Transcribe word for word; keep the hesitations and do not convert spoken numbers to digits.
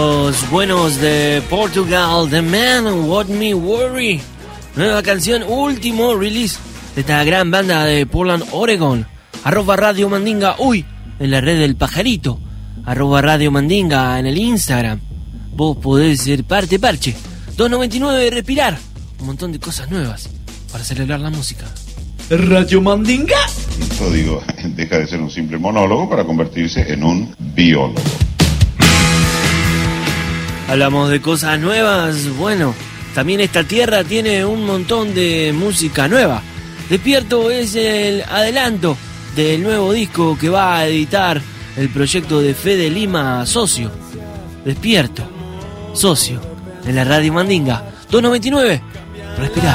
Los buenos de Portugal, The Man What Me Worry. Nueva canción, último release de esta gran banda de Portland, Oregon. Arroba Radio Mandinga, uy, en la red del pajarito. Arroba Radio Mandinga en el Instagram. Vos podés ser parte parche. dos noventa y nueve de respirar. Un montón de cosas nuevas para celebrar la música. Radio Mandinga. Esto, digo, deja de ser un simple monólogo para convertirse en un biólogo. Hablamos de cosas nuevas. Bueno, también esta tierra tiene un montón de música nueva. Despierto es el adelanto del nuevo disco que va a editar el proyecto de Fede Lima, Socio. Despierto, Socio, en la Radio Mandinga. dos noventa y nueve, respirá.